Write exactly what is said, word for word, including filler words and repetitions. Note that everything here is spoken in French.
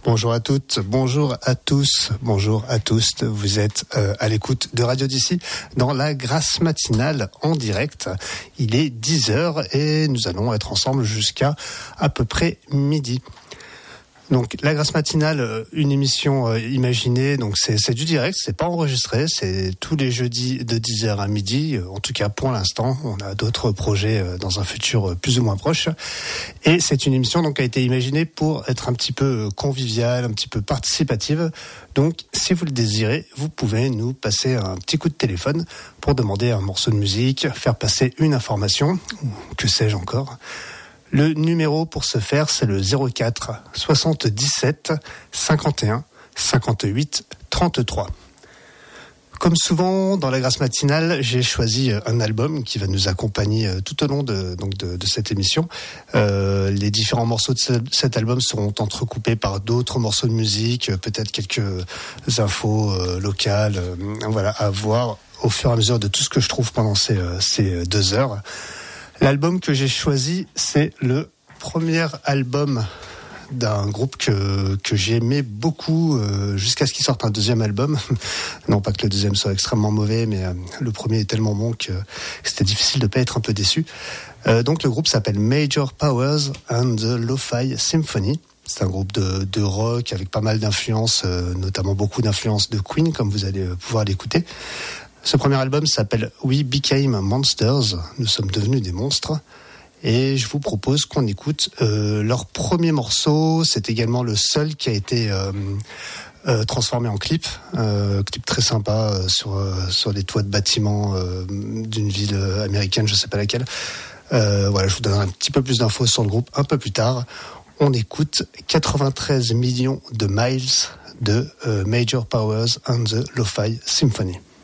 Bonjour à toutes, bonjour à tous, bonjour à tous. Vous êtes euh, à l'écoute de Radio D'ici dans la Grâce matinale en direct. Il est dix heures et nous allons être ensemble jusqu'à à peu près midi. Donc la Grâce matinale, une émission euh, imaginée, donc c'est, c'est du direct, c'est pas enregistré, c'est tous les jeudis de dix heures à midi, en tout cas pour l'instant. On a d'autres projets euh, dans un futur euh, plus ou moins proche. Et c'est une émission donc qui a été imaginée pour être un petit peu conviviale, un petit peu participative. Donc si vous le désirez, vous pouvez nous passer un petit coup de téléphone pour demander un morceau de musique, faire passer une information, ou que sais-je encore. Le numéro pour ce faire, c'est le zéro quatre soixante-dix-sept cinquante et un cinquante-huit trente-trois. Comme souvent dans la Grâce matinale, j'ai choisi un album qui va nous accompagner tout au long de, donc de, de cette émission. Euh, les différents morceaux de ce, cet album seront entrecoupés par d'autres morceaux de musique, peut-être quelques infos euh, locales, euh, voilà, à voir au fur et à mesure de tout ce que je trouve pendant ces, ces deux heures. L'album que j'ai choisi, c'est le premier album d'un groupe que que j'aimais beaucoup euh, jusqu'à ce qu'il sorte un deuxième album. Non pas que le deuxième soit extrêmement mauvais, mais euh, le premier est tellement bon que c'était difficile de pas être un peu déçu. Euh, donc le groupe s'appelle Major Powers and the Lo-Fi Symphony. C'est un groupe de, de rock avec pas mal d'influences, euh, notamment beaucoup d'influences de Queen, comme vous allez pouvoir l'écouter. Ce premier album s'appelle We Became Monsters, nous sommes devenus des monstres, et je vous propose qu'on écoute euh, leur premier morceau. C'est également le seul qui a été euh, euh, transformé en clip, euh, clip très sympa euh, sur, euh, sur les toits de bâtiments euh, d'une ville américaine, je ne sais pas laquelle. Euh, voilà, je vous donnerai un petit peu plus d'infos sur le groupe un peu plus tard. On écoute quatre-vingt-treize millions de miles de euh, Major Powers and the Lo-Fi Symphony.